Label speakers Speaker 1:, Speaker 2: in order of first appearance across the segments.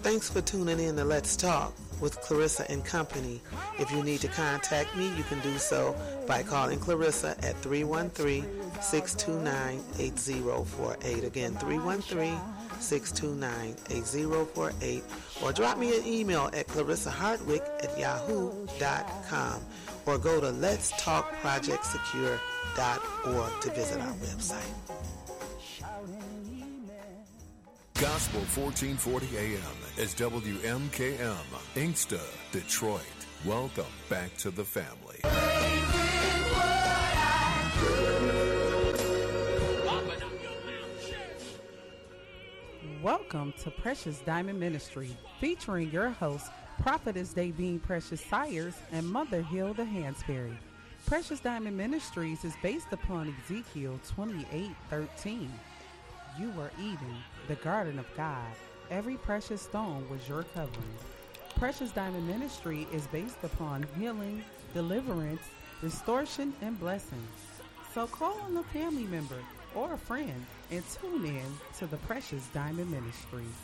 Speaker 1: Thanks for tuning in to Let's Talk with Clarissa and Company. If you need to contact me, you can do so by calling Clarissa at 313-629-8048. Again, 313-629-8048. Or drop me an email at clarissahardwick@yahoo.com. Or go to letstalkprojectsecure.org to visit our website.
Speaker 2: Gospel 1440 AM is WMKM, Inkster, Detroit. Welcome back to the family.
Speaker 3: Welcome to Precious Diamond Ministry, featuring your host, Prophetess Davine Precious Sayers and Mother Hilda Hansberry. Precious Diamond Ministries is based upon Ezekiel 28:13. You were Eden, the garden of God. Every precious stone was your covering. Precious Diamond Ministry is based upon healing, deliverance, restoration, and blessings. So call on a family member or a friend and tune in to the Precious Diamond Ministries.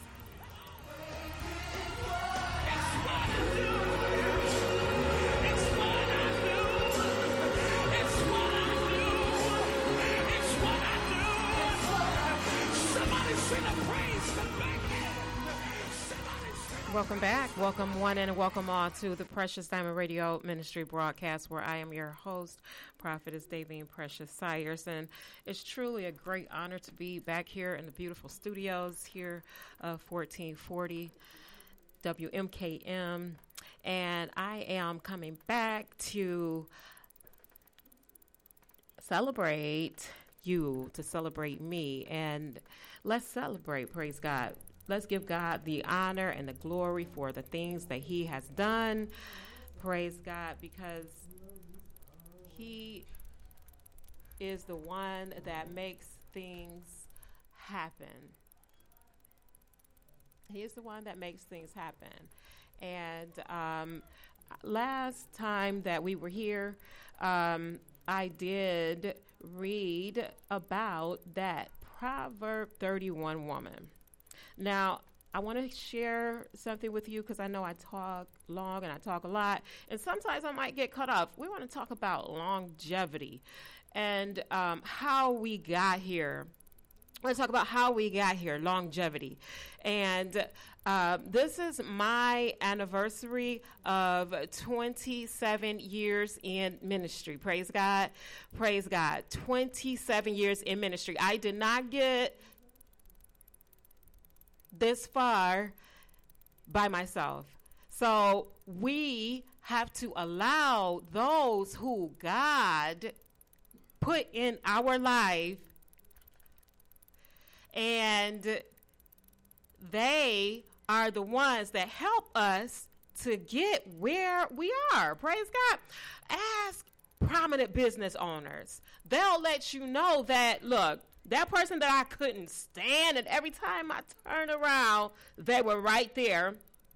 Speaker 4: Welcome back. Welcome one and welcome all to the Precious Diamond Radio Ministry broadcast, where I am your host, Prophetess Davine Precious Sayers. And it's truly a great honor to be back here in the beautiful studios here of 1440 WMKM. And I am coming back to celebrate you, to celebrate me. And let's celebrate, praise God. Let's give God the honor and the glory for the things that he has done. Praise God, because he is the one that makes things happen. He is the one that makes things happen. And last time that we were here, I did read about that Proverb 31 woman. Now, I want to share something with you because I know I talk long and I talk a lot, and sometimes I might get cut off. We want to talk about longevity and how we got here. I want to talk about how we got here, longevity. And this is my anniversary of 27 years in ministry. Praise God. Praise God. 27 years in ministry. I did not get this far by myself. So we have to allow those who God put in our life, and they are the ones that help us to get where we are. Praise God. Ask prominent business owners. They'll let you know that, look, that person that I couldn't stand, and every time I turned around, they were right there.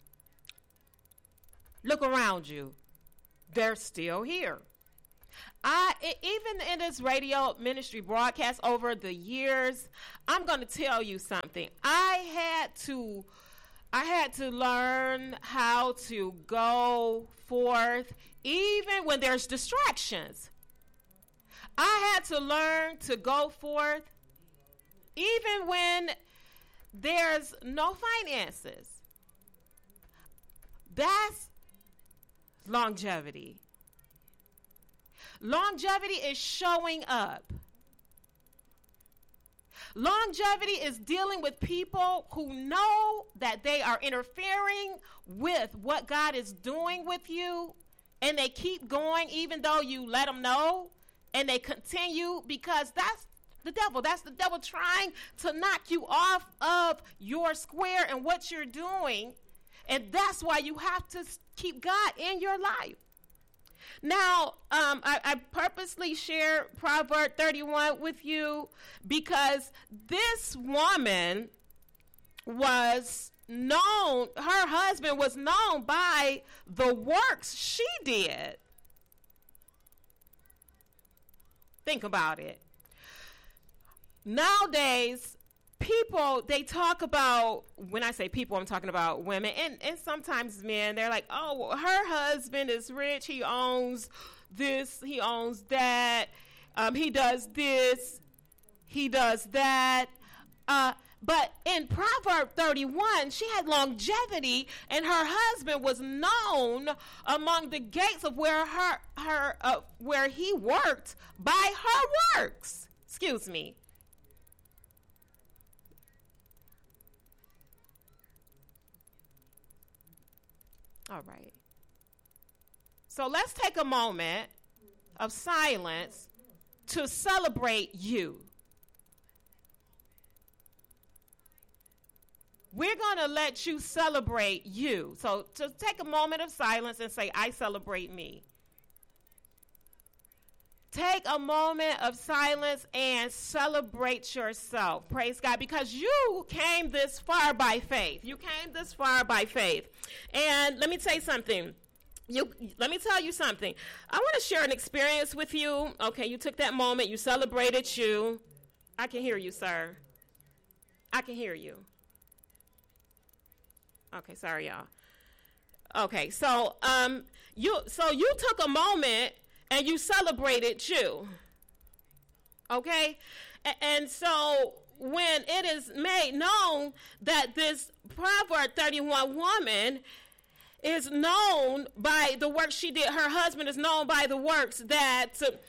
Speaker 4: Look around you. They're still here. Even in this radio ministry broadcast over the years, I'm going to tell you something. I had to learn how to go forth even when there's distractions. I had to learn to go forth even when there's no finances. That's longevity. Longevity is showing up. Longevity is dealing with people who know that they are interfering with what God is doing with you, and they keep going even though you let them know, and they continue, because that's the devil. That's the devil trying to knock you off of your square and what you're doing. And that's why you have to keep God in your life. Now, I purposely share Proverb 31 with you because this woman was known, her husband was known by the works she did. Think about it. Nowadays, people, they talk about, when I say people, I'm talking about women and sometimes men. They're like, oh, her husband is rich. He owns this. He owns that. He does this. He does that. But in Proverb 31, she had longevity, and her husband was known among the gates of where where he worked by her works. Excuse me. All right. So let's take a moment of silence to celebrate you. We're going to let you celebrate you. So just take a moment of silence and say, I celebrate me. Take a moment of silence and celebrate yourself. Praise God. Because you came this far by faith. You came this far by faith. And let me tell you something. Let me tell you something. I want to share an experience with you. Okay, you took that moment. You celebrated you. I can hear you, sir. I can hear you. Okay, sorry, y'all. Okay, so you took a moment and you celebrated you. Okay? And so when it is made known that this Proverb 31 woman is known by the work she did, her husband is known by the works that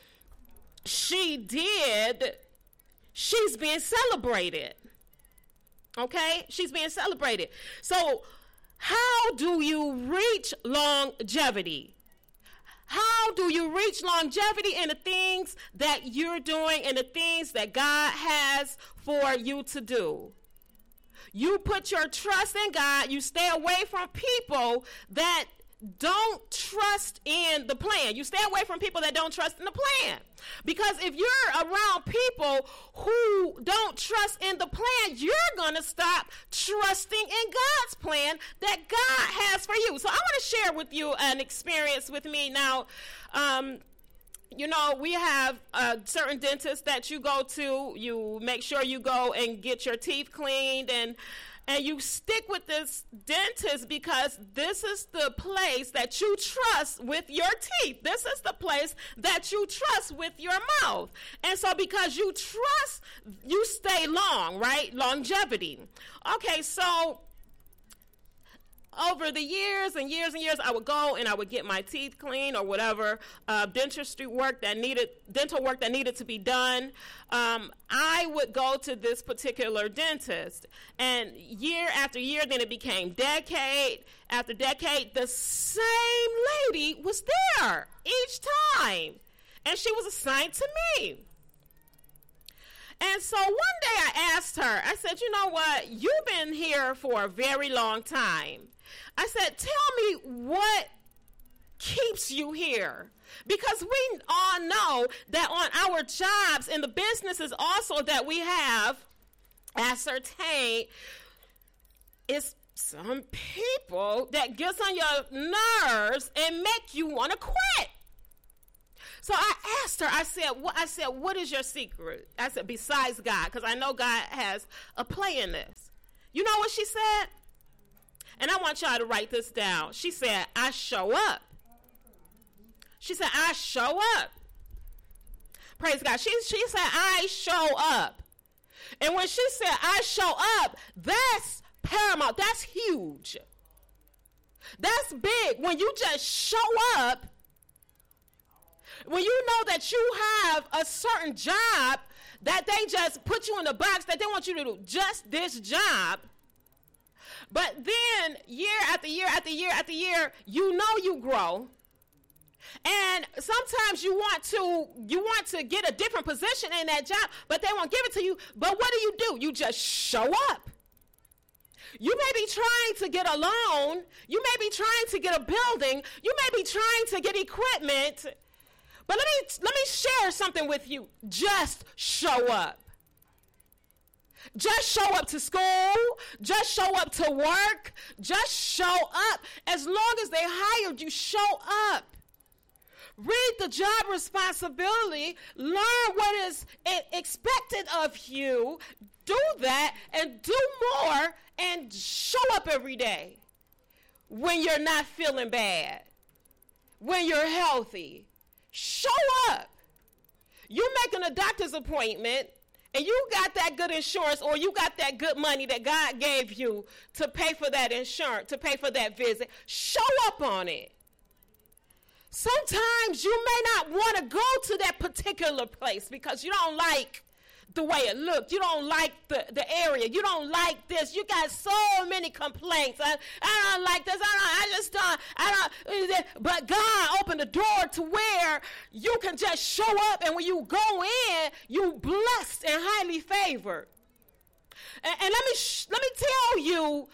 Speaker 4: she did, she's being celebrated. Okay? She's being celebrated. So how do you reach longevity? How do you reach longevity in the things that you're doing and the things that God has for you to do? You put your trust in God. You stay away from people that don't trust in the plan. You stay away from people that don't trust in the plan. Because if you're around people who don't trust in the plan, you're going to stop trusting in God's plan that God has for you. So I want to share with you an experience with me. Now, you know, we have certain dentists that you go to. You make sure you go and get your teeth cleaned, and you stick with this dentist because this is the place that you trust with your teeth. This is the place that you trust with your mouth. And so because you trust, you stay long, right? Longevity. Okay, so over the years and years and years, I would go and I would get my teeth cleaned or whatever dental work that needed to be done. I would go to this particular dentist, and year after year, then it became decade after decade. The same lady was there each time, and she was assigned to me. And so one day I asked her, I said, you know what? You've been here for a very long time. I said, tell me what keeps you here. Because we all know that on our jobs and the businesses also that we have ascertained, it's some people that gets on your nerves and make you want to quit. So I asked her, I said, what is your secret? I said, besides God, because I know God has a play in this. You know what she said? And I want y'all to write this down. She said, I show up. She said, I show up. Praise God. She said, I show up. And when she said, I show up, that's paramount. That's huge. That's big. When you just show up, when you know that you have a certain job, that they just put you in the box, that they want you to do just this job. But then year after year after year after year, you know you grow. And sometimes you want to get a different position in that job, but they won't give it to you. But what do? You just show up. You may be trying to get a loan. You may be trying to get a building. You may be trying to get equipment. But let me share something with you. Just show up. Just show up to school. Just show up to work. Just show up. As long as they hired you, show up. read the job responsibility, learn what is expected of you, do that, and do more, and show up every day when you're not feeling bad, when you're healthy. Show up. You're making a doctor's appointment, and you got that good insurance, or you got that good money that God gave you to pay for that insurance, to pay for that visit. Show up on it. Sometimes you may not want to go to that particular place because you don't like the way it looked. You don't like the area. You don't like this. You got so many complaints. I don't like this. I don't. But God opened the door to where you can just show up, and when you go in, you blessed and highly favored. And let me tell you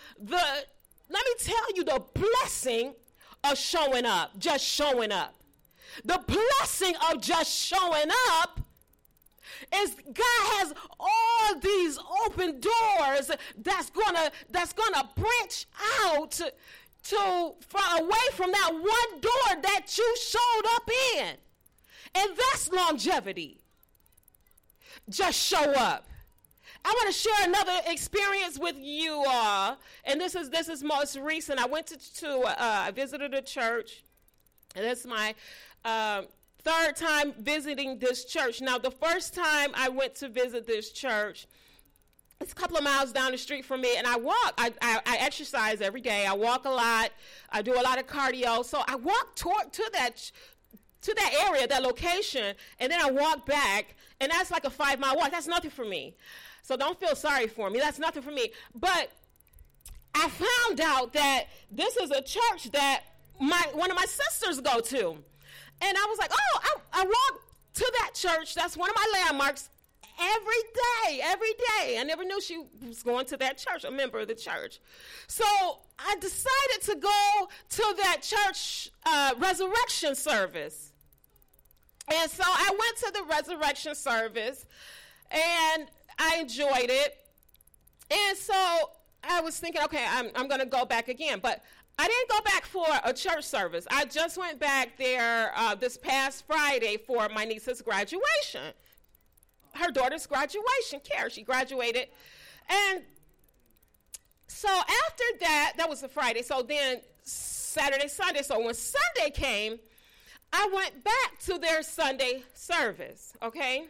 Speaker 4: the blessing of showing up, just showing up. The blessing of just showing up is God has all these open doors that's gonna branch out away from that one door that you showed up in, and that's longevity. Just show up. I want to share another experience with you all, and this is most recent. I went I visited a church, and it's my third time visiting this church. Now, the first time I went to visit this church, it's a couple of miles down the street from me, and I walk. I exercise every day. I walk a lot. I do a lot of cardio. So I walk to that area, that location, and then I walk back, and that's like a 5-mile walk. That's nothing for me. So don't feel sorry for me. That's nothing for me. But I found out that this is a church that one of my sisters go to. And I was like, I walk to that church. That's one of my landmarks every day. I never knew she was going to that church, a member of the church. So I decided to go to that church resurrection service. And so I went to the resurrection service, and I enjoyed it. And so I was thinking, okay, I'm going to go back again. But I didn't go back for a church service. I just went back there this past Friday for my niece's graduation. Her daughter's graduation, Kara, she graduated. And so after that was a Friday. So then Saturday, Sunday. So when Sunday came, I went back to their Sunday service, okay?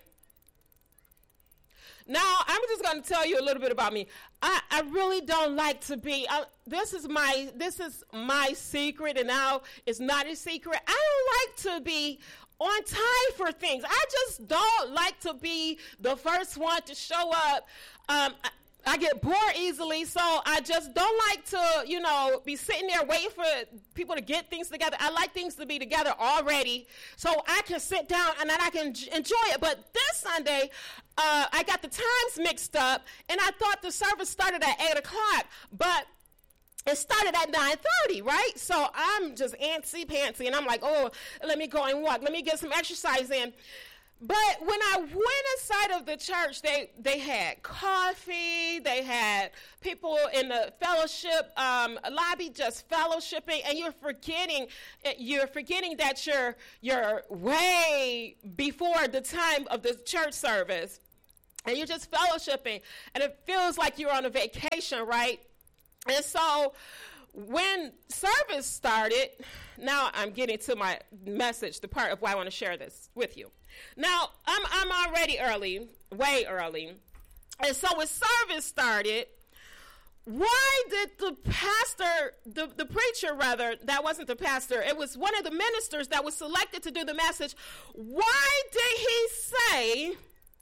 Speaker 4: Now, I'm just going to tell you a little bit about me. I really don't like to be, this is my secret, and now it's not a secret. I don't like to be on time for things. I just don't like to be the first one to show up. I get bored easily, so I just don't like to, be sitting there waiting for people to get things together. I like things to be together already, so I can sit down and then I can enjoy it. But this Sunday, I got the times mixed up, and I thought the service started at 8 o'clock, but it started at 9:30, right? So I'm just antsy-pantsy, and I'm like, let me go and walk. Let me get some exercise in. But when I went inside of the church, they had coffee, they had people in the fellowship lobby just fellowshipping, and you're forgetting that you're way before the time of the church service, and you're just fellowshipping, and it feels like you're on a vacation, right? And so when service started, now I'm getting to my message, the part of why I want to share this with you. Now, I'm already early, way early. And so when service started, why did the pastor, the preacher rather, that wasn't the pastor, it was one of the ministers that was selected to do the message, why did he say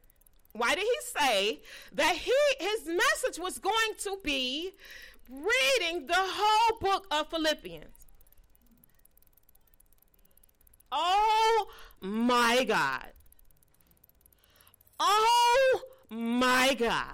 Speaker 4: that his message was going to be reading the whole book of Philippians? Oh my God. Oh my God.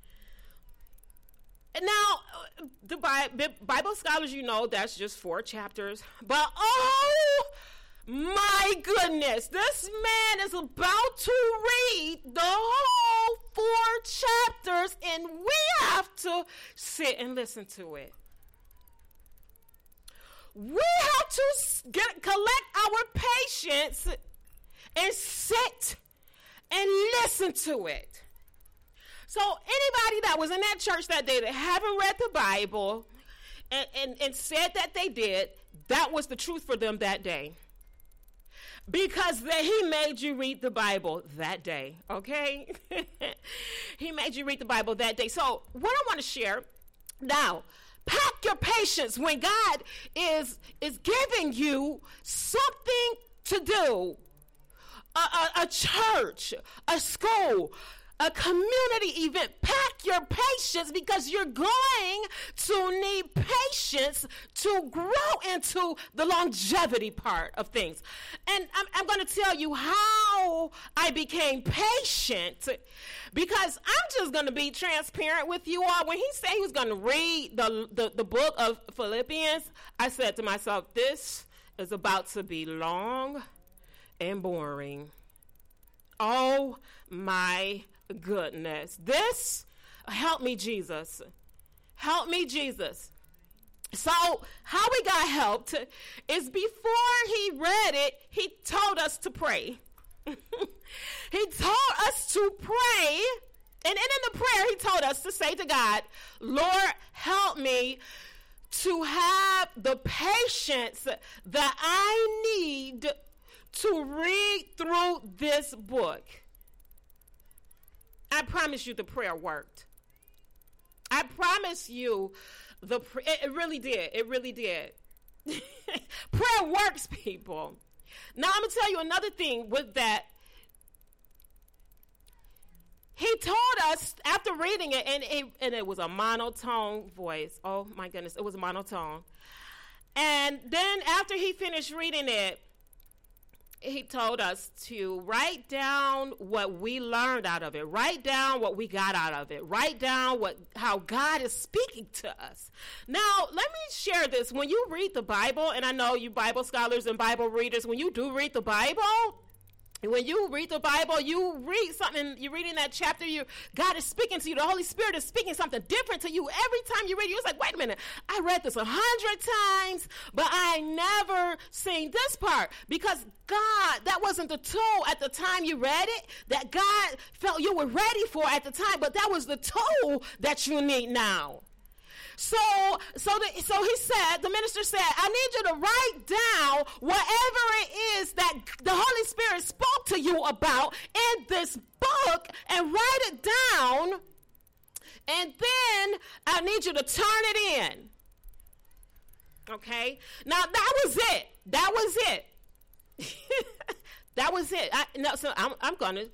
Speaker 4: Now, the Bible scholars, that's just 4 chapters. But oh my goodness, this man is about to read the whole 4 chapters, and we have to sit and listen to it. we have to collect our patience and sit and listen to it. So anybody that was in that church that day that haven't read the Bible and said that they did, that was the truth for them that day. Because he made you read the Bible that day, okay? He made you read the Bible that day. So what I want to share now, pack your patience when God is giving you something to do. A church, a school, a community event. Pack your patience because you're going to need patience to grow into the longevity part of things. And I'm going to tell you how I became patient, because I'm just going to be transparent with you all. When he said he was going to read the book of Philippians, I said to myself, this is about to be long and boring. Oh my goodness. This, help me, Jesus. Help me, Jesus. So how we got helped is before he read it, he told us to pray. He told us to pray. And in the prayer, he told us to say to God, Lord, help me to have the patience that I need to read through this book. I promise you the prayer worked. I promise you it really did. It really did. Prayer works, people. Now I'm going to tell you another thing with that. He told us after reading it, and it was a monotone voice. Oh my goodness, it was a monotone. And then after he finished reading it, he told us to write down what we learned out of it. Write down what we got out of it. Write down how God is speaking to us. Now, let me share this. When you read the Bible, and I know you Bible scholars and Bible readers, when you do read the Bible, when you read the Bible, you read something, you're reading that chapter, God is speaking to you, the Holy Spirit is speaking something different to you. Every time you read it, you're like, wait a minute, I read this 100 times, but I never seen this part. Because God, that wasn't the tool at the time you read it, that God felt you were ready for at the time, but that was the tool that you need now. So he said, the minister said, I need you to write down whatever it is that the Holy Spirit spoke to you about in this book and write it down. And then I need you to turn it in. Okay? Now that was it. That was it. That was it. So I'm gonna,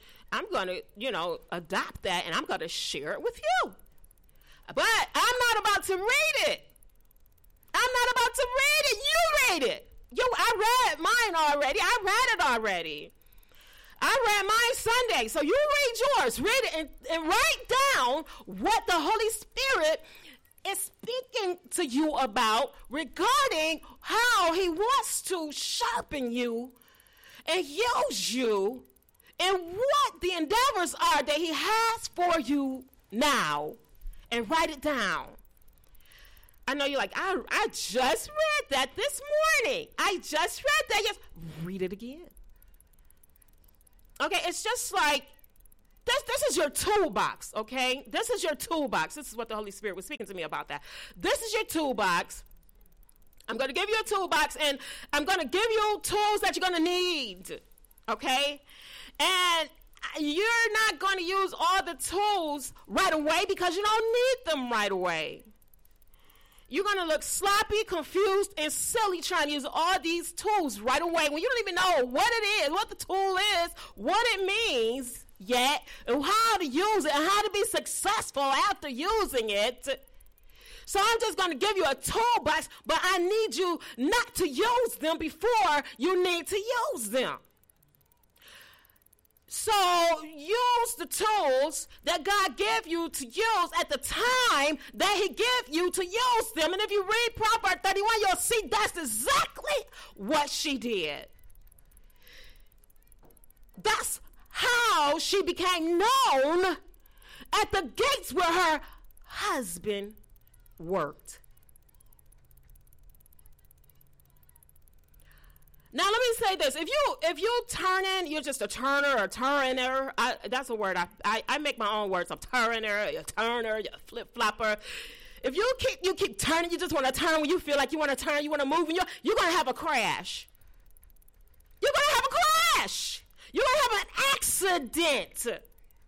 Speaker 4: adopt that, and I'm gonna share it with you. But I'm not about to read it. I'm not about to read it. You read it. I read mine already. I read it already. I read mine Sunday. So you read yours. Read it and write down what the Holy Spirit is speaking to you about regarding how he wants to sharpen you and use you and what the endeavors are that he has for you now. And write it down. I know you're like, I just read that this morning. I just read that. Yes, read it again. Okay, it's just like, this is your toolbox, okay? This is your toolbox. This is what the Holy Spirit was speaking to me about that. This is your toolbox. I'm going to give you a toolbox, and I'm going to give you tools that you're going to need, okay? And you're not going to use all the tools right away because you don't need them right away. You're going to look sloppy, confused, and silly trying to use all these tools right away when you don't even know what it is, what the tool is, what it means yet, and how to use it, and how to be successful after using it. So I'm just going to give you a toolbox, but I need you not to use them before you need to use them. So use the tools that God gave you to use at the time that he gave you to use them. And if you read Proverbs 31, you'll see that's exactly what she did. That's how she became known at the gates where her husband worked. Now let me say this: if you turning, you're just a turner or turner. That's a word. I make my own words. I'm turner, you're a flip flopper. If you keep turning, you just want to turn when you feel like you want to turn, you want to move, and you're going to have a crash. You're going to have a crash. You're going to have an accident. Because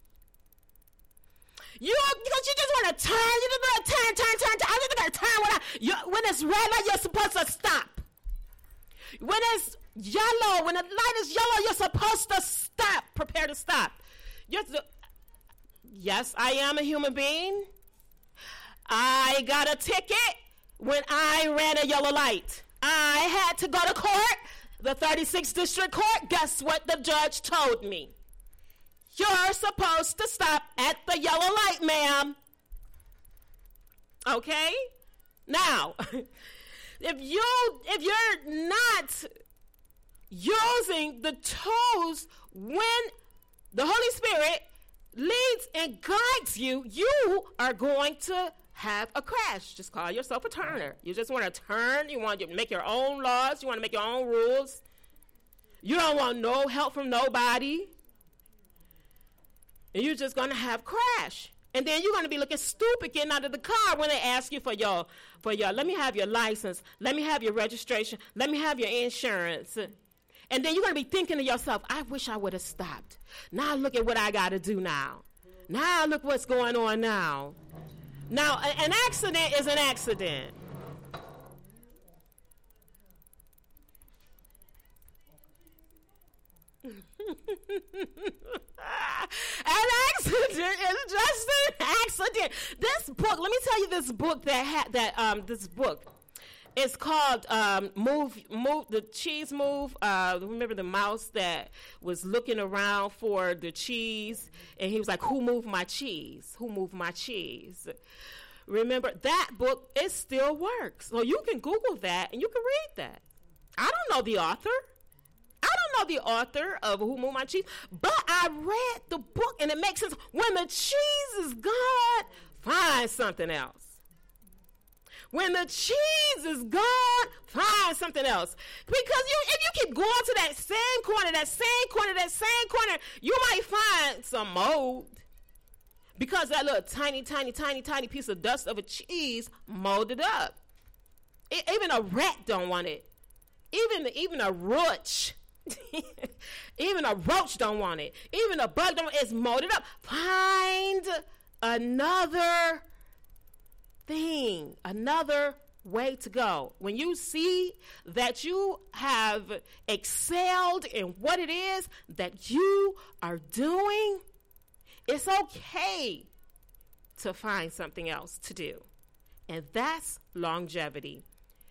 Speaker 4: you just want to turn. You just want to turn. I just got to turn when it's red light, you're supposed to stop. When it's yellow, when the light is yellow, you're supposed to stop. Prepare to stop. Yes, I am a human being. I got a ticket when I ran a yellow light. I had to go to court, the 36th District Court. Guess what the judge told me? You're supposed to stop at the yellow light, ma'am. Okay? Now, if you're not using the tools when the Holy Spirit leads and guides you, you are going to have a crash. Just call yourself a turner. You just want to turn. You want to make your own laws. You want to make your own rules. You don't want no help from nobody. And you're just going to have crash. And then you're going to be looking stupid getting out of the car when they ask you for your, let me have your license. Let me have your registration. Let me have your insurance. And then you're going to be thinking to yourself, I wish I would have stopped. Now look at what I got to do now. Now look what's going on now. Now, an accident is an accident. An accident is just an accident. This book, let me tell you this book this book. It's called The Cheese Move. Remember the mouse that was looking around for the cheese, and he was like, who moved my cheese? Who moved my cheese? Remember, that book, it still works. So you can Google that, and you can read that. I don't know the author. I don't know the author of Who Moved My Cheese, but I read the book, and it makes sense. When the cheese is gone, find something else. When the cheese is gone, find something else. Because if you keep going to that same corner, you might find some mold. Because that little tiny piece of dust of a cheese molded up. Even a rat don't want it. Even a roach. Even a roach don't want it. Even a bug don't want it. It's molded up. Find another thing, another way to go. When you see that you have excelled in what it is that you are doing, it's okay to find something else to do. And that's longevity.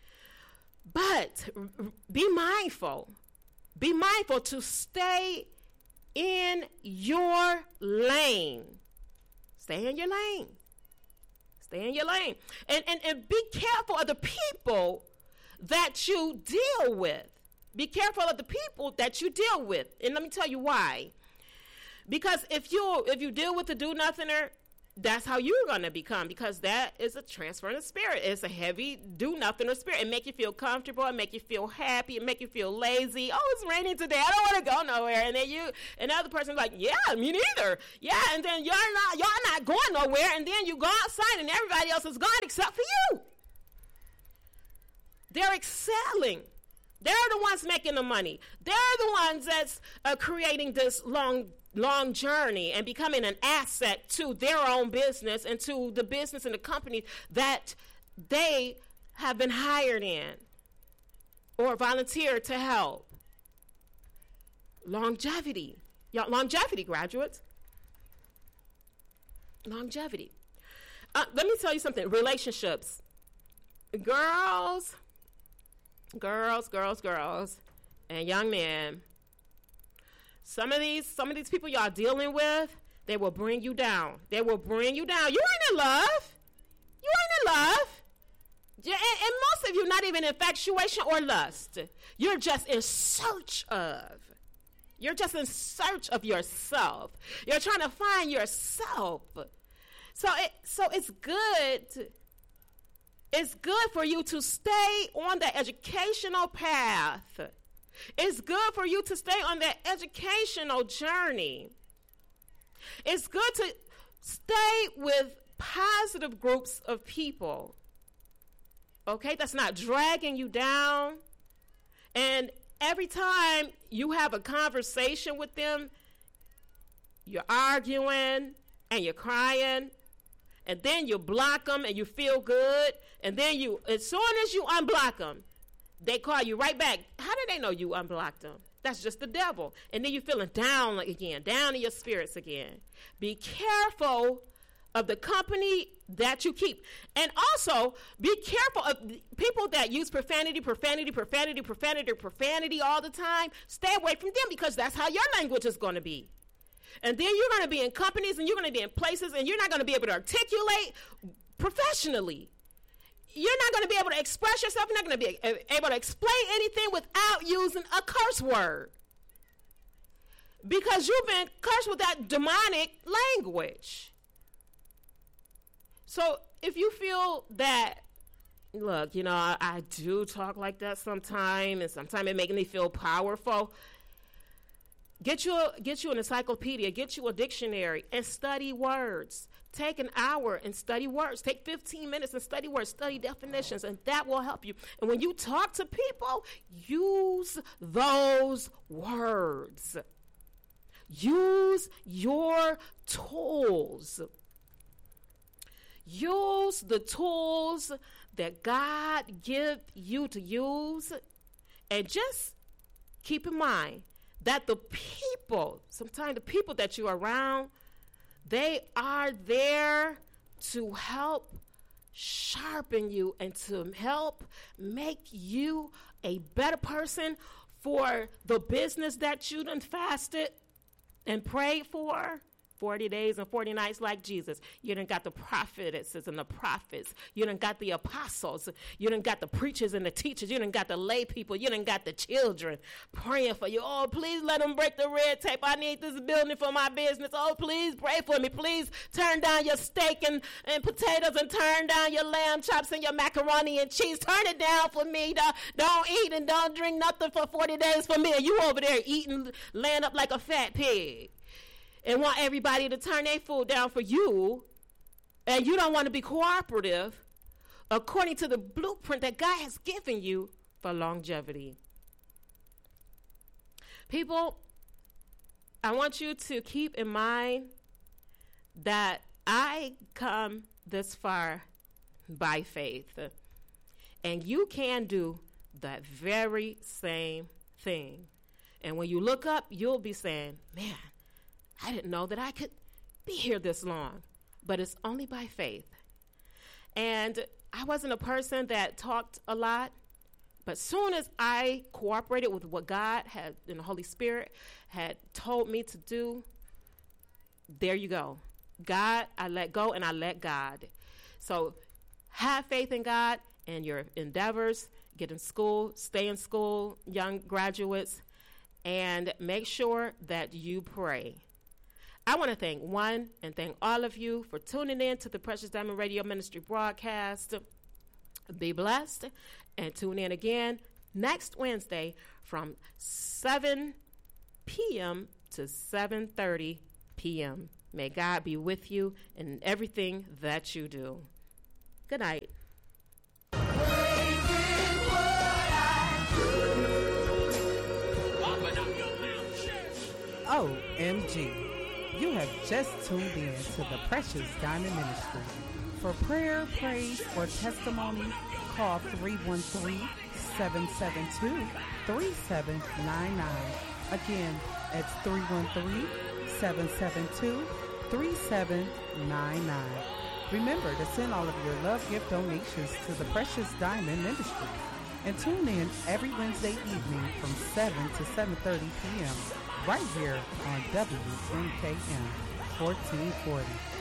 Speaker 4: But be mindful. Be mindful to stay in your lane. Stay in your lane. Stay in your lane. And be careful of the people that you deal with. Be careful of the people that you deal with. And let me tell you why. Because if you deal with the do-nothinger, that's how you're going to become, because that is a transferring spirit. It's a heavy do-nothinger spirit. It make you feel comfortable. It make you feel happy. It make you feel lazy. Oh, it's raining today. I don't want to go nowhere. And then and the other person's like, yeah, me neither. Yeah, and then y'all not going nowhere. And then you go outside and everybody else is gone except for you. They're excelling. They're the ones making the money. They're the ones that's creating this long journey and becoming an asset to their own business and to the business and the company that they have been hired in or volunteered to help. Longevity. Longevity, graduates. Longevity. Let me tell you something. Relationships. Girls, and young men. Some of these people y'all dealing with, they will bring you down. They will bring you down. You ain't in love. You ain't in love. And most of you, not even infatuation or lust. You're just in search of. You're just in search of yourself. You're trying to find yourself. So it's good. It's good for you to stay on the educational path. It's good for you to stay on that educational journey. It's good to stay with positive groups of people. Okay, that's not dragging you down. And every time you have a conversation with them, you're arguing and you're crying, and then you block them and you feel good, and then as soon as you unblock them, they call you right back. How do they know you unblocked them? That's just the devil. And then you're feeling down again, down in your spirits again. Be careful of the company that you keep. And also, be careful of people that use profanity all the time. Stay away from them, because that's how your language is going to be. And then you're going to be in companies and you're going to be in places and you're not going to be able to articulate professionally. You're not going to be able to express yourself. You're not going to be able to explain anything without using a curse word, because you've been cursed with that demonic language. So if you feel that, look, I do talk like that sometimes, and sometimes it makes me feel powerful, get you an encyclopedia, get you a dictionary, and study words. Take an hour and study words. Take 15 minutes and study words, study definitions, and that will help you. And when you talk to people, use those words. Use your tools. Use the tools that God give you to use. And just keep in mind that sometimes the people that you're around, they are there to help sharpen you and to help make you a better person for the business that you done fasted and prayed for. 40 days and 40 nights like Jesus. You done got the prophetesses and the prophets. You done got the apostles. You done got the preachers and the teachers. You done got the lay people. You done got the children praying for you. Oh, please let them break the red tape. I need this building for my business. Oh, please pray for me. Please turn down your steak and potatoes, and turn down your lamb chops and your macaroni and cheese. Turn it down for me. Don't eat and don't drink nothing for 40 days for me. And you over there eating, laying up like a fat pig, and want everybody to turn their food down for you, and you don't want to be cooperative according to the blueprint that God has given you for longevity. People, I want you to keep in mind that I come this far by faith, and you can do that very same thing. And when you look up, you'll be saying, man, I didn't know that I could be here this long, but it's only by faith. And I wasn't a person that talked a lot, but soon as I cooperated with what God had and the Holy Spirit had told me to do, there you go. God, I let go and I let God. So have faith in God and your endeavors. Get in school, stay in school, young graduates, and make sure that you pray. I want to thank all of you for tuning in to the Precious Diamond Radio Ministry broadcast. Be blessed, and tune in again next Wednesday from 7 p.m. to 7:30 p.m. May God be with you in everything that you do. Good night.
Speaker 3: OMG. You have just tuned in to the Precious Diamond Ministry. For prayer, praise, or testimony, call 313-772-3799. Again, it's 313-772-3799. Remember to send all of your love gift donations to the Precious Diamond Ministry. And tune in every Wednesday evening from 7 to 7:30 p.m. right here on WMKM 1440.